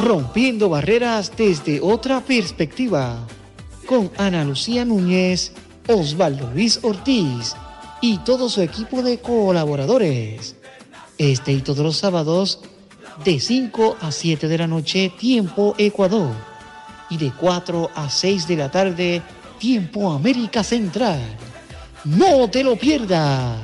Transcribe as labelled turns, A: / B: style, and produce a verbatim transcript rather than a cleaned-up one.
A: Rompiendo barreras desde otra perspectiva, con Ana Lucía Núñez, Osvaldo Luis Ortiz y todo su equipo de colaboradores. Este y todos los sábados, de cinco a siete de la noche, tiempo Ecuador, y de cuatro a seis de la tarde, tiempo América Central. ¡No te lo pierdas!